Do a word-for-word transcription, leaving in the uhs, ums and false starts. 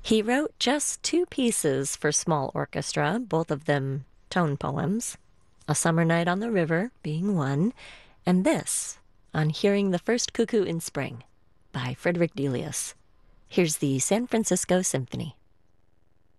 He wrote just two pieces for small orchestra, both of them tone poems, A Summer Night on the River being one, and this, On Hearing the First Cuckoo in Spring, by Frederick Delius. Here's the San Francisco Symphony.